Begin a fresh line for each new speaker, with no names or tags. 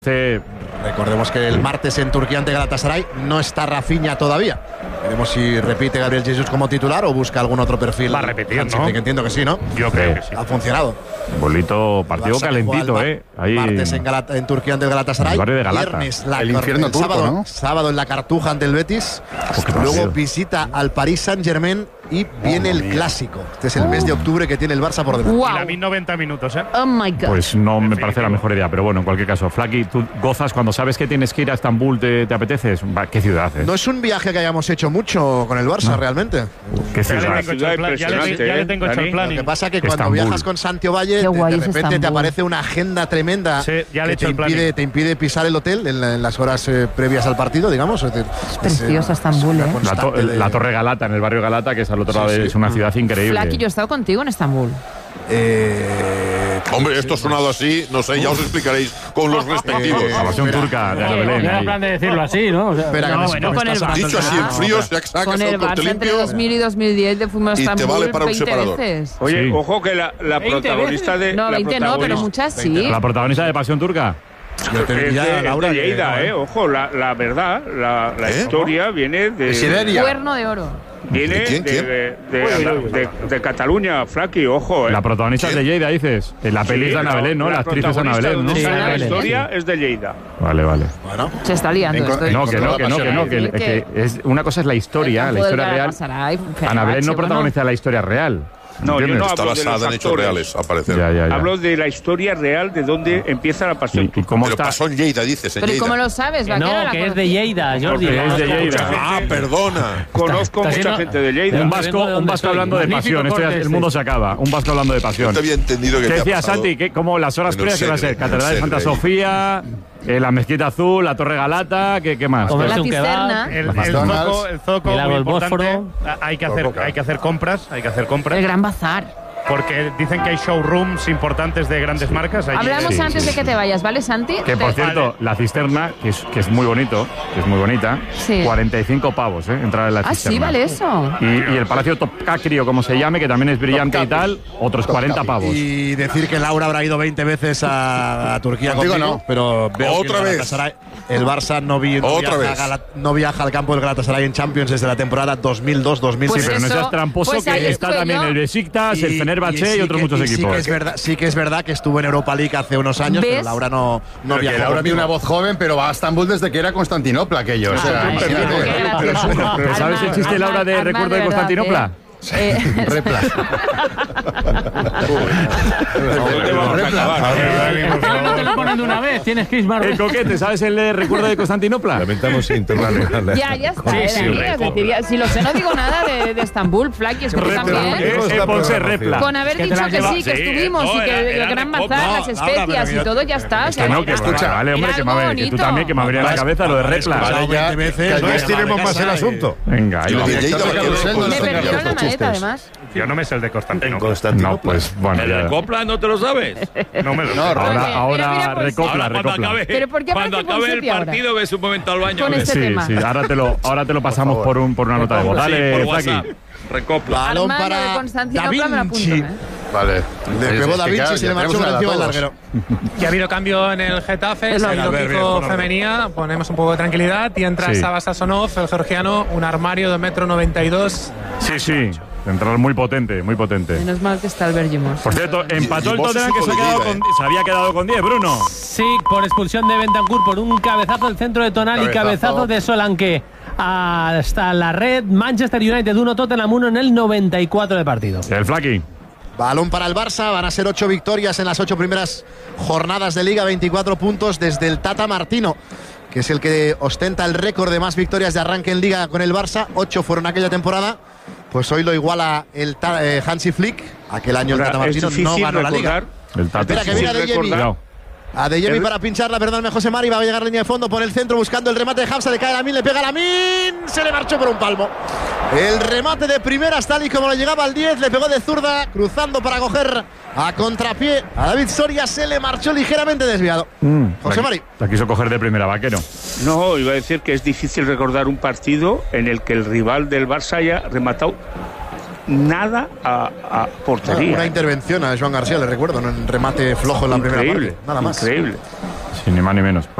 Recordemos que el martes en Turquía ante Galatasaray no está Rafinha todavía. Veremos si repite Gabriel Jesús como titular o busca algún otro perfil.
Va a repetir, ¿no?
Que entiendo que sí, ¿no?
Yo creo que sí.
Ha funcionado.
Bolito, partido calentito,
Ahí martes en Turquía ante el Galatasaray.
El barrio de Galata.
Viernes,
el infierno turco,
sábado,
¿no?
Sábado en la Cartuja ante el Betis. Luego visita al Paris Saint-Germain y viene el Clásico. Este es el mes de octubre que tiene el Barça por delante.
Y la vi 90 minutos, ¿eh?
Oh my God.
Pues no me parece la mejor idea, pero bueno, en cualquier caso, Flaky, tú gozas cuando sabes que tienes que ir a Estambul, ¿te apeteces? ¿Qué ciudad es?
No es un viaje que hayamos hecho mucho con el Barça, realmente.
¿Qué
Ya
ciudad?
le tengo hecho el plan. Ya le tengo hecho el
Lo
planning.
que pasa es que cuando
Estambul.
viajas con Santiago Valle,
Qué guay
de
es
repente te
Estambul.
aparece una agenda tremenda
Sí, ya le he
que
hecho el planning.
te impide pisar el hotel en las horas previas al partido, digamos. Es
preciosa Estambul,
una
¿eh?
constante
La Torre Galata, en el barrio Galata, que es al otro lado, es una ciudad increíble.
Flaky, yo he estado contigo en Estambul.
Hombre, esto ha sonado así, no sé, ya os explicaréis con los respectivos.
La versión turca de Ana Belén.
No era
ahí.
plan de decirlo así, ¿no? O sea,
Espera, que
no,
me-
bueno,
me
con el
estás-
Barça.
Dicho así en frío, sacas
Con
el
el
corte
Barça entre
limpio.
2000 y 2010 de fuimos a
Y te
Estambul
vale para un
20
separador.
veces.
Oye,
Sí.
ojo que la
20
protagonista de.
No,
la
20 no, pero muchas sí.
La protagonista de Pasión Turca.
Yo te diría,
es de
Laura, que
Lleida,
no,
Ojo, la verdad, la historia viene de.
Siberia.
Cuerno de oro.
Viene
¿De quién?
de Cataluña, Flaky, ojo.
La protagonista es de Lleida, dices. En la peli es de Ana Belén, ¿no? La actriz es Ana Belén, ¿no?
Sí, Ana
La
Belén.
historia es de Lleida.
Vale.
Bueno,
Se está liando esto.
No, que es una cosa es la historia real. Ana Belén no protagoniza la historia real.
No, yo no
Está
hablo de los
basada en hechos
actores.
reales, a parecer.
Ya.
Hablo de la historia real de dónde empieza la pasión
¿Y
turca.
cómo
Pero
está?
pasó en Lleida, dices, en
Pero ¿y
Lleida.
cómo lo sabes?
que
Vaquero,
no,
la
que es de
conocí.
Lleida, Jordi.
Porque es de
No,
Lleida.
Ah, perdona.
Conozco
Está
mucha
siendo-
gente de Lleida.
Un
Vengo
vasco
de donde estoy.
hablando de
Magnífico
pasión. Esto ya-
corte
el mundo se acaba. Un vasco hablando de
Yo
pasión.
te había entendido que
¿Qué
te ha
decía
pasado.
Santi? ¿Cómo las horas
En el
previas qué va a ser?
Segre,
Catedral de
en el
Santa
Segre.
Sofía, la Mezquita Azul, la Torre Galata, ¿qué más?
Comerse
La
un kebab.
cisterna.
El
McDonald's,
zoco
el lago
muy
del
importante.
Bósforo.
Hay que hacer compras.
El Gran Bazar.
Porque dicen que hay showrooms importantes de grandes marcas. Allí.
Hablamos
Sí,
antes
sí,
de que te vayas, ¿vale, Santi?
Que por cierto, la cisterna, que es muy bonito, que es muy bonita,
Sí.
45 pavos, entrar en la
Ah,
cisterna.
sí, vale eso.
Y el Palacio Topkapi, o como se llame, que también es brillante y tal, otros 40 pavos.
y decir que Laura habrá ido 20 veces a Turquía contigo,
no.
pero veo
Otra
que
vez.
El Barça no
Otra vez.
no viaja al campo del Galatasaray en Champions desde la temporada 2002-2006.
Pues
Sí, pero no
eso,
seas tramposo,
pues ahí
que está
estuve
también
yo.
el Besiktas, el Fenerbahce y otros muchos equipos.
Sí que es verdad que estuvo en Europa League hace unos años,
¿Ves?
pero Laura no
Pero que
viajó
Laura
conmigo.
tiene una voz joven, pero va a Estambul desde que era Constantinopla aquello. O sea,
Ay,
imagínate.
qué gracioso.
Pero ¿sabes el chiste, Laura, de recuerdo de Constantinopla?
Repla.
¿Por qué no te lo ponen de una vez? Tienes que ir más
El coquete, ¿sabes el de recuerdo de Constantinopla?
Lamentamos interrumpirle.
Ya está. Dani, os diría, si lo sé, no digo nada de Estambul, Flaky, es que tú también.
Ponse repla.
Con haber
Que te
dicho
las
que
lleva-
sí, que
Sí,
estuvimos
no,
y que
era
el Gran
de
Bazar,
copa.
las especias y todo, ya está.
Que no, que escucha. Vale, hombre, que,
algo
que tú
bonito.
también, que me abría la cabeza lo de repla.
Vale, ya,
que
veces,
allí
no
estiremos
llegaba
más
de
el
casa
asunto.
Venga, ahí
Lo
vamos.
de Lleida,
Director de Carrusel, no
Me
sé.
perdieron la maleta, además.
Yo no me sé el de Constantinopla.
No, pues bueno, ya.
Copla no te lo sabes.
No me lo sé.
Ahora
Mira, pues,
recopla.
Pero ¿por qué
cuando
aparece
acabe el
Ponseti ahora?
partido ves un momento al baño.
Con
ves.
este tema.
Sí, ahora te lo pasamos por una nota de voz.
Sí,
Dale,
por
Flaki.
WhatsApp. Recopla.
Balón
Armando
para
de Constantinopla me la apunto,
Da Vinci.
Vale.
Le pegó Da Vinci y se le marchó por encima del larguero.
Que ha habido cambio en el Getafe,
Es
se
lo
ha ido
mismo.
Kiko Femenía, ponemos un poco de tranquilidad y entra
Sí.
Sava Sasonov, el georgiano, un armario de 1,92 m.
Sí. Central muy potente, muy potente.
Menos mal que está el Bergimos.
Por cierto, empató
y
el
vos
Tottenham, que
es
se
hijo
había quedado con 10, Bruno.
Sí, por expulsión de Bentancur, por un cabezazo del centro de Tonali, cabezazo de Solanke hasta la red. Manchester United 1, Tottenham 1 en el 94 de partido.
El Flaki.
Balón para el Barça, van a ser 8 victorias en las 8 primeras jornadas de Liga, 24 puntos desde el Tata Martino, que es el que ostenta el récord de más victorias de arranque en Liga con el Barça. 8 fueron aquella temporada, pues hoy lo iguala el Hansi Flick. Aquel año el Tata Martino no ganó la Liga.
El Tata.
Espera, que viene Adeyemi.
Cuidado.
Adeyemi para pincharla, perdóname José Mari, va a llegar a línea de fondo por el centro buscando el remate de Hamza, le cae Lamin, le pega Lamin, se le marchó por un palmo. El remate de primeras tal y como lo llegaba al 10, le pegó de zurda, cruzando para coger a contrapié a David Soria, se le marchó ligeramente desviado. José Mari.
La quiso coger de primera, Vaquero.
No, iba a decir que es difícil recordar un partido en el que el rival del Barça haya rematado nada a portería.
Una intervención a Joan García, le recuerdo, en un remate flojo en la primera parte. Nada más.
Increíble.
Sí, ni más ni menos.